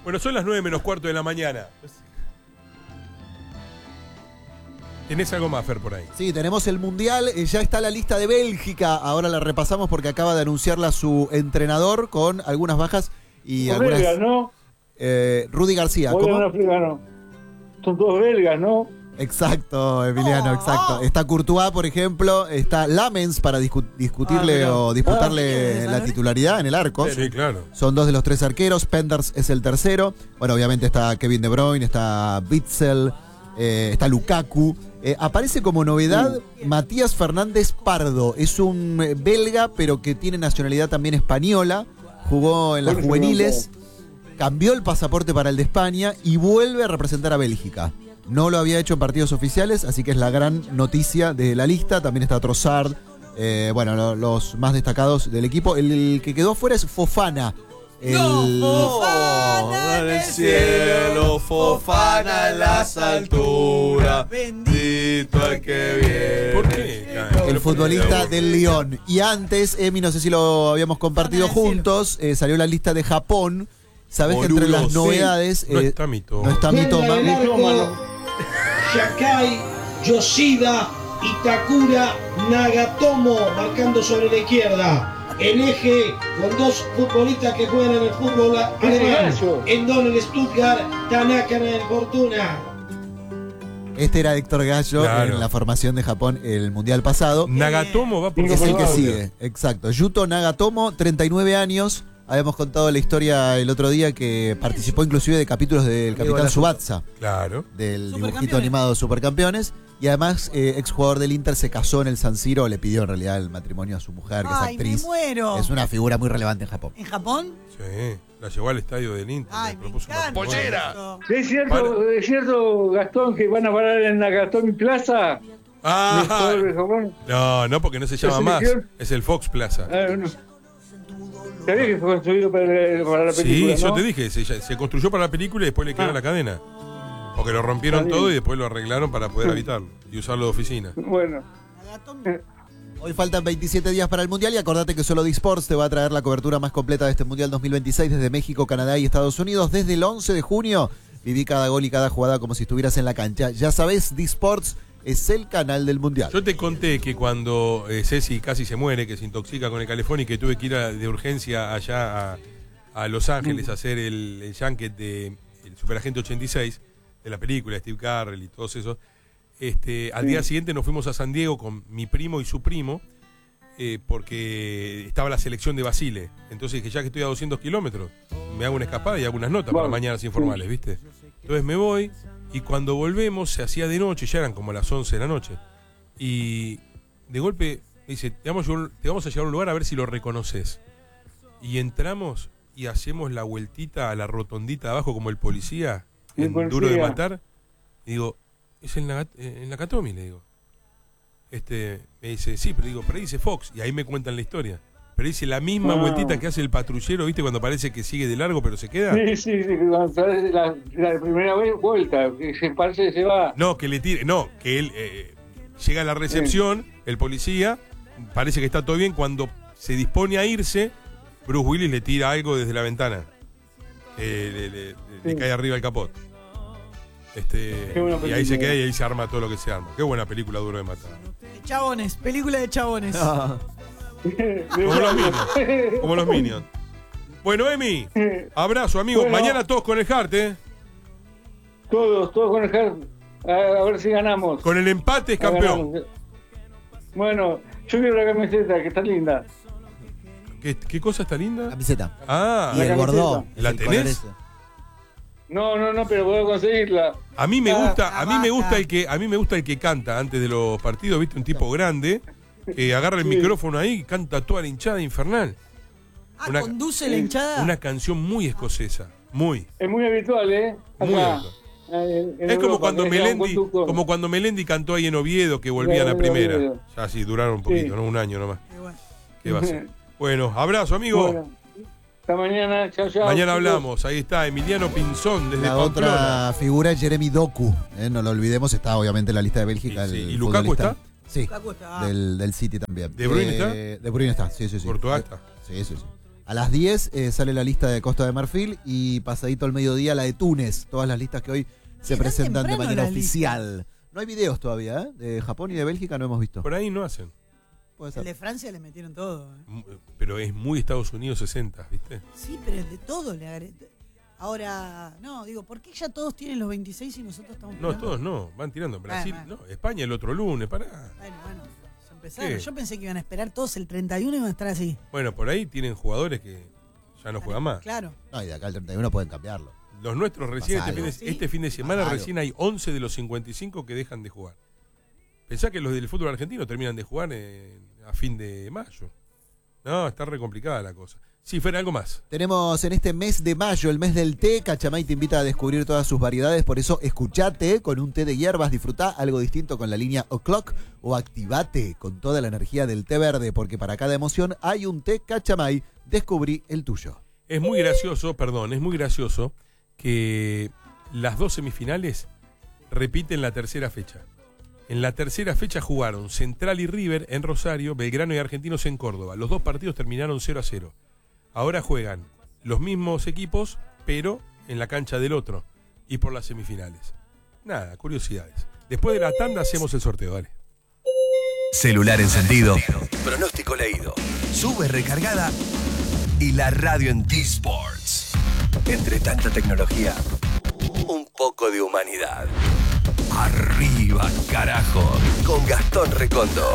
Bueno, son las 9 menos cuarto de la mañana. ¿Tenés algo más, Fer, por ahí? Sí, tenemos el Mundial, ya está la lista de Bélgica, ahora la repasamos porque acaba de anunciarla su entrenador con algunas bajas y Son algunas... belgas, ¿no? Rudy García, ¿cómo? Son todos belgas, ¿no? Exacto, Emiliano, exacto. Está Courtois, por ejemplo, está Lamens para discutirle o disputarle la titularidad en el arco. Sí, claro. Son 2 de los 3 arqueros, Penders es el tercero. Bueno, obviamente está Kevin De Bruyne, está Witsel, está Lukaku. Aparece como novedad Matías Fernández Pardo. Es un belga, pero que tiene nacionalidad también española. Jugó en las juveniles, cambió el pasaporte para el de España y vuelve a representar a Bélgica. No lo había hecho en partidos oficiales, así que es la gran noticia de la lista. También está Trossard, bueno, los más destacados del equipo. El que quedó fuera es Fofana. Fofana en el cielo, Fofana en las alturas, bendito el que viene. ¿Por qué? El futbolista del Lyon. Y antes, Emi, no sé si lo habíamos compartido juntos, salió la lista de Japón. Sabés que entre las novedades... No está Mitoma. No está Mitoma. Yakai, Yoshida, Itakura, Nagatomo marcando sobre la izquierda. El eje con 2 futbolistas que juegan en el fútbol alemán. Endon en el Stuttgart, Tanaka en el Fortuna. Este era Héctor Gallo en la formación de Japón el Mundial pasado. Nagatomo va por Es el que sigue, exacto. Yuto Nagatomo, 39 años. Habíamos contado la historia el otro día que participó inclusive de capítulos del Capitán Tsubasa. Claro. Del dibujito animado Supercampeones. Y además, exjugador del Inter se casó en el San Siro, le pidió en realidad el matrimonio a su mujer, que es actriz. Me muero. Es una figura muy relevante en Japón. ¿En Japón? Sí, la llevó al estadio del Inter. Ay, le propuso una ¡Pollera! ¿Es cierto, Gastón, que van a parar en Nagatomi Plaza? Ah, ¿De Japón? no, porque no se llama más. Es el Fox Plaza. No. ¿Sabías que fue construido para la película? Sí, ¿no? yo te dije, se construyó para la película y después le quedó la cadena. Porque lo rompieron todo y después lo arreglaron para poder habitarlo y usarlo de oficina. Bueno. Hoy faltan 27 días para el Mundial y acordate que solo D-Sports te va a traer la cobertura más completa de este Mundial 2026 desde México, Canadá y Estados Unidos. Desde el 11 de junio viví cada gol y cada jugada como si estuvieras en la cancha. Ya sabés, D-Sports es el canal del Mundial. Yo te conté que cuando Ceci casi se muere, que se intoxica con el calefón y que tuve que ir de urgencia allá a Los Ángeles a hacer el junket de el Superagente 86 de la película, Steve Carell y todos esos. Al día siguiente nos fuimos a San Diego con mi primo y su primo, porque estaba la selección de Basile. Entonces dije, ya que estoy a 200 kilómetros, me hago una escapada y hago unas notas para mañanas informales, ¿viste? Entonces me voy y cuando volvemos se hacía de noche, ya eran como las 11 de la noche. Y de golpe me dice, te vamos a llevar a un lugar a ver si lo reconoces. Y entramos y hacemos la vueltita a la rotondita de abajo como el policía, en Duro de Matar. Y digo, es en la Katomi, le digo. Me dice, sí, pero digo, pero ahí dice Fox. Y ahí me cuentan la historia. Pero dice la misma vueltita que hace el patrullero, ¿viste? Cuando parece que sigue de largo, pero se queda. Sí, cuando parece la primera vuelta, que se parece que se va. No, que le tire, no, que él llega a la recepción, el policía, parece que está todo bien. Cuando se dispone a irse, Bruce Willis le tira algo desde la ventana. Le cae arriba el capot. Y ahí se queda y ahí se arma todo lo que se arma. Qué buena película, Duro de Matar. De chabones, película de chabones. Como los Minions. Bueno, Emi, abrazo, amigo. Bueno. Mañana todos con el Heart, ¿eh? Todos con el Heart. A ver si ganamos. Con el empate es campeón. Ganamos. Bueno, yo quiero la camiseta, que está linda. ¿Qué cosa está linda? Camiseta. Ah, Y el bordó. ¿La tenés? No, pero puedo conseguirla. A mí me gusta el que canta antes de los partidos, ¿viste? Un tipo grande que agarra el micrófono ahí y canta toda la hinchada infernal. ¿Conduce la hinchada? Una canción muy escocesa, muy. Es muy habitual, ¿eh? Muy Acá, habitual. Es Europa, como cuando Melendi cantó ahí en Oviedo, que volvían a primera. Ya sí, duraron un poquito, ¿no? Un año nomás. ¿Qué va a ser? Bueno, abrazo, amigo. Bueno, hasta mañana, chao. Mañana hablamos, ahí está Emiliano Pinzón desde La Pamplona. otra figura es Jeremy Doku, no lo olvidemos, está obviamente en la lista de Bélgica. ¿Y Lukaku está? Sí, del City también. ¿De Bruyne está? De Bruyne está, sí. Courtois está. Sí. A las 10 sale la lista de Costa de Marfil y pasadito al mediodía la de Túnez. Todas las listas que hoy se presentan de manera oficial. No hay videos todavía, ¿eh? De Japón y de Bélgica no hemos visto. Por ahí no hacen. Puede ser. El de Francia le metieron todo. Pero es muy Estados Unidos 60, ¿viste? Sí, pero el de todo le agregó. Ahora, no, digo, ¿por qué ya todos tienen los 26 y nosotros estamos No, tirando? todos no. Van tirando. Brasil, Bueno. no. España el otro lunes, pará. Bueno, se empezaron. ¿Qué? Yo pensé que iban a esperar todos el 31 y iban a estar así. Bueno, por ahí tienen jugadores que ya no juegan más. Claro. No, y de acá al 31 pueden cambiarlo. Los nuestros recién Pasa algo. este fin de semana Pasa recién hay 11 de los 55 que dejan de jugar. Pensá que los del fútbol argentino terminan de jugar a fin de mayo. No, está re complicada la cosa. Sí, fuera algo más. Tenemos en este mes de mayo, el mes del té. Cachamay te invita a descubrir todas sus variedades. Por eso, escuchate con un té de hierbas. Disfrutá algo distinto con la línea O'Clock. O activate con toda la energía del té verde. Porque para cada emoción hay un té Cachamay. Descubrí el tuyo. Es muy gracioso que las dos semifinales repiten la tercera fecha. En la tercera fecha jugaron Central y River en Rosario, Belgrano y Argentinos en Córdoba. Los dos partidos terminaron 0-0. Ahora juegan los mismos equipos, pero en la cancha del otro y por las semifinales. Nada, curiosidades. Después de la tanda hacemos el sorteo, dale. Celular encendido, pronóstico leído, sube recargada y la radio en T-Sports. Entre tanta tecnología, un poco de humanidad. Arriba, carajo, con Gastón Recondo.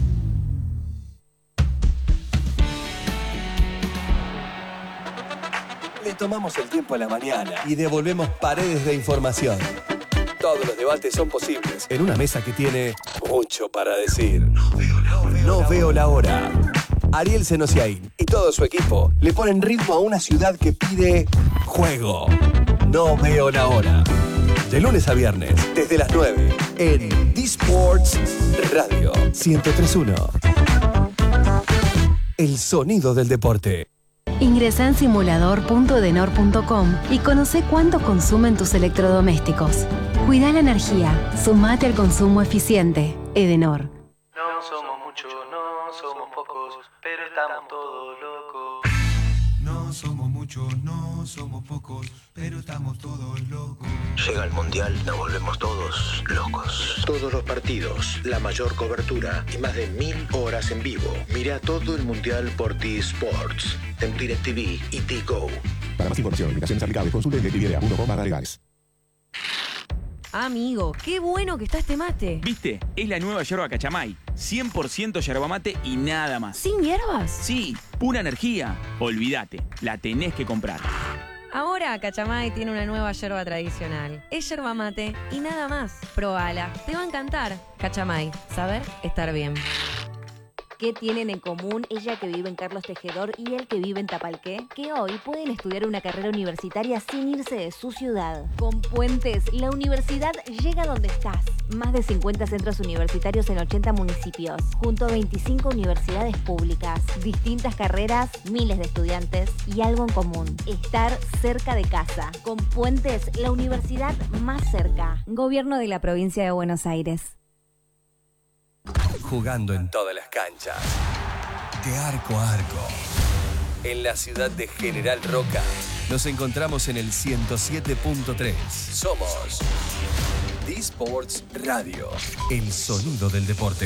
Le tomamos el tiempo a la mañana y devolvemos paredes de información. Todos los debates son posibles en una mesa que tiene mucho para decir. No veo la hora. Ariel Senosiaín y todo su equipo le ponen ritmo a una ciudad que pide juego. No veo la hora. De lunes a viernes, desde las 9, en D-Sports Radio 103.1. El sonido del deporte. Ingresá en simulador.edenor.com y conoce cuánto consumen tus electrodomésticos. Cuida la energía, sumate al consumo eficiente. Edenor. No somos muchos, no somos pocos, pero estamos todos locos. No somos muchos, no somos pocos, pero estamos todos locos. Llega el Mundial, nos volvemos todos locos. Todos los partidos, la mayor cobertura y más de 1000 horas en vivo. Mira todo el Mundial por T-Sports, en DirecTV y T-Go. Para más información, limitaciones aplicables, consulte en DirecTV.com/legales. Amigo, qué bueno que está este mate. ¿Viste? Es la nueva yerba Cachamay. 100% yerba mate y nada más. ¿Sin hierbas? Sí, pura energía. Olvídate, la tenés que comprar. Ahora Cachamay tiene una nueva yerba tradicional. Es yerba mate y nada más. Probala, te va a encantar. Cachamay, saber estar bien. ¿Qué tienen en común ella que vive en Carlos Tejedor y él que vive en Tapalqué? Que hoy pueden estudiar una carrera universitaria sin irse de su ciudad. Con Puentes, la universidad llega donde estás. Más de 50 centros universitarios en 80 municipios, junto a 25 universidades públicas. Distintas carreras, miles de estudiantes y algo en común: estar cerca de casa. Con Puentes, la universidad más cerca. Gobierno de la Provincia de Buenos Aires. Jugando en todas las canchas, de arco a arco. En la ciudad de General Roca, nos encontramos en el 107.3. Somos D-Sports Radio, el sonido del deporte.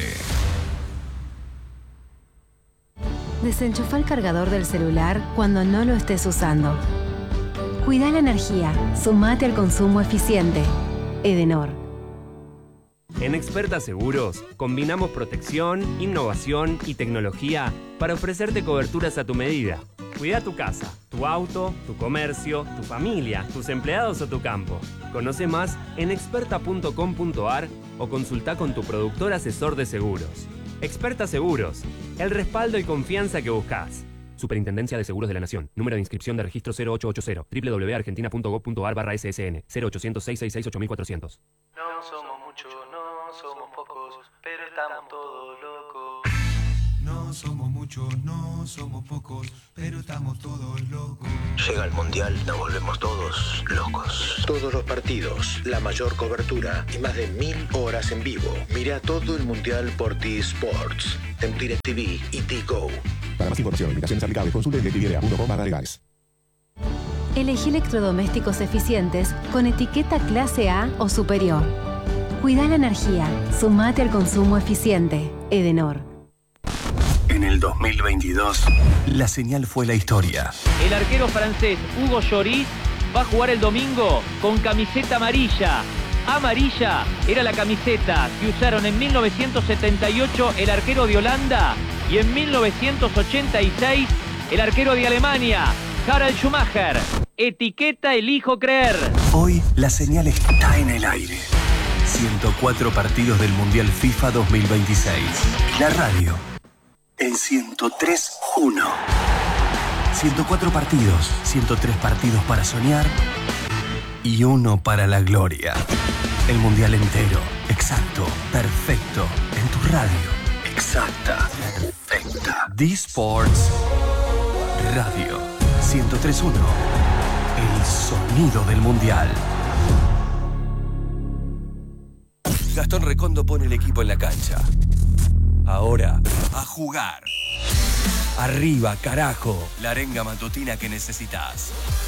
Desenchufa el cargador del celular cuando no lo estés usando. Cuida la energía, sumate al consumo eficiente. Edenor. En Experta Seguros, combinamos protección, innovación y tecnología para ofrecerte coberturas a tu medida. Cuida tu casa, tu auto, tu comercio, tu familia, tus empleados o tu campo. Conoce más en experta.com.ar o consulta con tu productor asesor de seguros. Experta Seguros, el respaldo y confianza que buscas. Superintendencia de Seguros de la Nación. Número de inscripción de registro 0880. www.argentina.gov.ar/ssn. 0800-666-8400. No somos muchos, no somos pocos, pero estamos todos locos. No somos muchos. muchos, no somos pocos, pero estamos todos locos. Llega el Mundial, nos volvemos todos locos. Todos los partidos, la mayor cobertura y más de 1000 horas en vivo. Mira todo el Mundial por T-Sports, en DirecTV y T-Go. Para más información y limitaciones aplicables, consulte directvidea.com/legales. Elegí electrodomésticos eficientes con etiqueta clase A o superior. Cuida la energía. Sumate al consumo eficiente. Edenor. En el 2022, la señal fue la historia. El arquero francés Hugo Lloris va a jugar el domingo con camiseta amarilla. Amarilla era la camiseta que usaron en 1978 el arquero de Holanda y en 1986 el arquero de Alemania, Harald Schumacher. Etiqueta elijo creer. Hoy la señal está en el aire. 104 partidos del Mundial FIFA 2026. La radio en 103.1. 104 partidos, 103 partidos para soñar y uno para la gloria. El Mundial entero, exacto, perfecto, en tu radio. Exacta, perfecta. D-Sports Radio 103.1. El sonido del Mundial. Gastón Recondo pone el equipo en la cancha. Ahora, a jugar. Arriba, carajo. La arenga matutina que necesitas.